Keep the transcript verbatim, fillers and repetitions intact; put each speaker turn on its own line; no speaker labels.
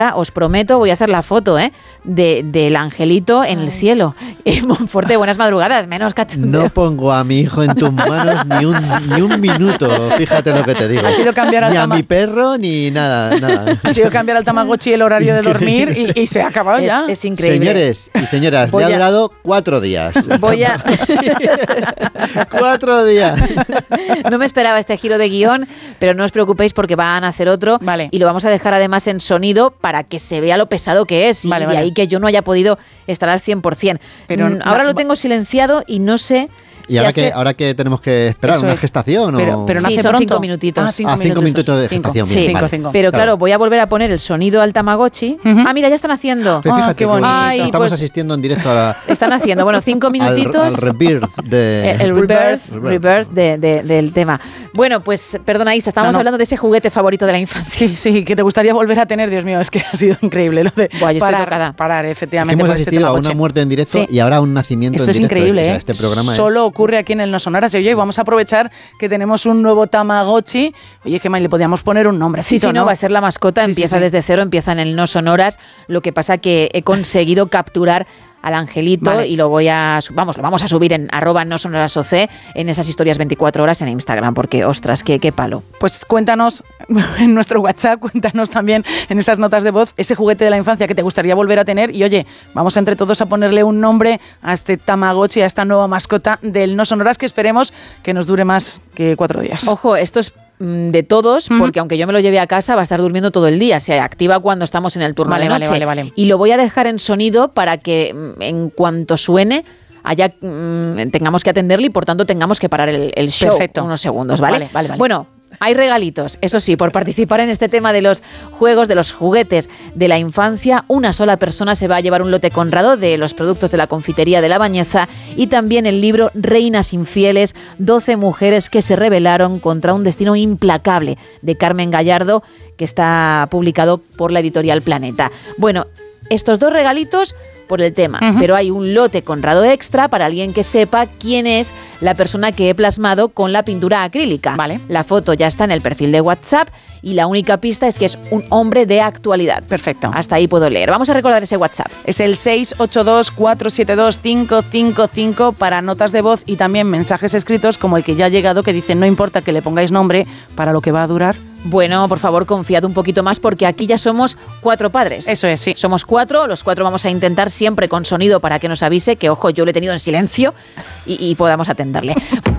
os prometo, voy a hacer la foto ¿eh? de, del angelito en Ay. el cielo. Eh, Monforte, buenas madrugadas, menos cachondeo.
No pongo a mi hijo en tus manos ni un, ni un minuto, fíjate lo que te digo.
Ha sido cambiar al
ni
tama-
a mi perro, ni nada, nada.
Ha sido cambiar al Tamagotchi el horario de dormir y, y se ha acabado
es,
ya.
Es increíble.
Señores y señoras,
voy
ya ha
a...
durado cuatro días.
Voy a...
cuatro días.
No me esperaba este giro de guión, pero no os preocupéis porque van a hacer otro.
Vale.
Y lo vamos a dejar además en sonido para que se vea lo pesado que es.
Vale,
y
vale.
de ahí que yo no haya podido estar al cien por ciento. Pero mm, ahora lo tengo silenciado y no sé...
¿Y si ahora, hace... que, ahora que tenemos que esperar?
Eso
¿Una
es.
gestación?
Pero,
o...
pero no
sí,
hace
son
pronto.
cinco minutitos.
Ah, cinco,
ah, cinco
minutos.
minutos de gestación.
Cinco,
Bien,
cinco,
vale.
cinco.
Pero claro. claro, voy a volver a poner el sonido al Tamagotchi. Uh-huh. Ah, mira, ya están haciendo.
Pues fíjate,
ah, qué bonito.
Ay,
estamos
pues,
asistiendo en directo a la...
Están haciendo, bueno, cinco minutitos.
Al, al rebirth de...
El, el rebirth, rebirth de, de, del tema. Bueno, pues, perdona Isa, estábamos no, no. hablando de ese juguete favorito de la infancia.
Sí, sí, que te gustaría volver a tener, Dios mío, es que ha sido increíble lo de
Buah, yo estoy
parar,
tocada.
parar, efectivamente.
Es que hemos
por
asistido
este
a una muerte en directo
sí.
y ahora a un nacimiento
Esto
en directo.
Esto es increíble,
o sea,
¿eh?
Este programa
Solo
es...
ocurre aquí en el No Sonoras. Oye, y vamos a aprovechar que tenemos un nuevo Tamagotchi. Oye, Gemma, le podíamos poner un nombre.
Sí, sí, no,
¿no?
va a ser la mascota,
sí,
empieza
sí, sí.
desde cero, empieza en el No Sonoras. Lo que pasa que he conseguido capturar al angelito vale. y lo voy a, vamos, lo vamos a subir en arroba no sonoras oc en esas historias veinticuatro horas en Instagram, porque ostras, qué, qué palo.
Pues cuéntanos en nuestro WhatsApp, cuéntanos también en esas notas de voz ese juguete de la infancia que te gustaría volver a tener y oye, vamos entre todos a ponerle un nombre a este Tamagotchi, a esta nueva mascota del No Sonoras que esperemos que nos dure más que cuatro días.
Ojo, esto es de todos, uh-huh. porque aunque yo me lo lleve a casa va a estar durmiendo todo el día, se activa cuando estamos en el turno
vale,
de noche
vale, vale, vale.
y lo voy a dejar en sonido para que en cuanto suene allá mmm, tengamos que atenderle y por tanto tengamos que parar el, el show
Perfecto.
unos segundos, ¿vale?
Vale, vale, vale.
Bueno, hay regalitos, eso sí, por participar en este tema de los juegos, de los juguetes de la infancia, una sola persona se va a llevar un lote Conrado de los productos de la confitería de La Bañeza y también el libro Reinas infieles, doce mujeres que se rebelaron contra un destino implacable, de Carmen Gallardo, que está publicado por la editorial Planeta. Bueno, estos dos regalitos por el tema, uh-huh. pero hay un lote Conrado extra para alguien que sepa quién es la persona que he plasmado con la pintura acrílica.
Vale.
La foto ya está en el perfil de WhatsApp y la única pista es que es un hombre de actualidad.
Perfecto.
Hasta ahí puedo leer. Vamos a recordar ese WhatsApp.
Es el seis ocho dos, cuatro siete dos, cinco cinco cinco para notas de voz y también mensajes escritos como el que ya ha llegado que dice no importa que le pongáis nombre para lo que va a durar.
Bueno, por favor, confiad un poquito más porque aquí ya somos cuatro padres.
Eso es, sí.
Somos cuatro, los cuatro vamos a intentar siempre con sonido para que nos avise, que ojo, yo lo he tenido en silencio y, y podamos atenderle.